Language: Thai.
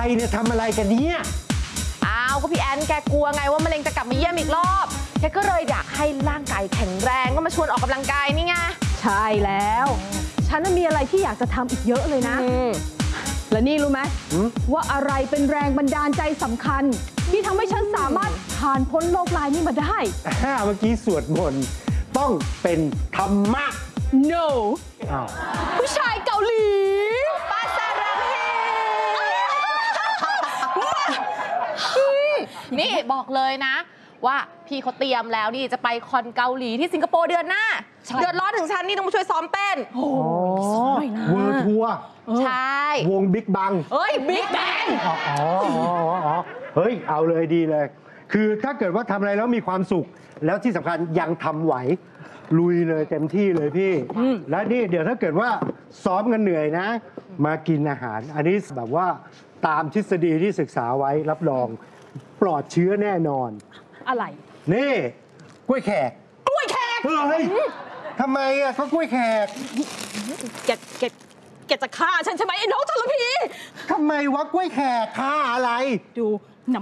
เนี่ยทำอะไรกันเนี่ยอ้าวก็พี่แอนแกกลัวไงว่ามะเร็งจะกลับมาเยี่ยมอีกรอบแกก็เลยอยากให้ร่างกายแข็งแรงก็มาชวนออกกำลังกายนี่ไงใช่แล้วฉันมีอะไรที่อยากจะทำอีกเยอะเลยนะและนี่รู้ไหมว่าอะไรเป็นแรงบันดาลใจสำคัญที่ทำให้ฉันสามารถผ่านพ้นโรคร้ายนี้มาได้เมื่อกี้สวดมนต์ต้องเป็นธรรมะ no ผู้ชายเกาหลีปาซารังเฮนี่บอกเลยนะว่าพี่เขาเตรียมแล้วนี่จะไปคอนเกาหลีที่สิงคโปร์เดือนหน้าเดือดร้อนถึงฉันนี่ต้องมาช่วยซ้อมเต้นโอ้ยนะเวิร์ทัวร์ใช่วงบิ๊กบังเฮ้ยบิ๊กแบงเฮ้ยเอาเลยดีเลยคือถ้าเกิดว่าทำอะไรแล้วมีความสุขแล้วที่สำคัญยังทำไหวลุยเลยเต็มที่เลยพี่และนี่เดี๋ยวถ้าเกิดว่าซ้อมกันเหนื่อยนะมากินอาหารอันนี้แบบว่าตามทฤษฎีที่ศึกษาไว้รับรองปลอดเชื้อแน่นอนอะไรนี่กล้วยแขกเฮ้ยทำไมอ่ะก็กล้วยแขกแกจะฆ่าฉันใช่ไหมไอ้น้องทรพีทำไมวะกล้วยแขกฆ่าอะไรดู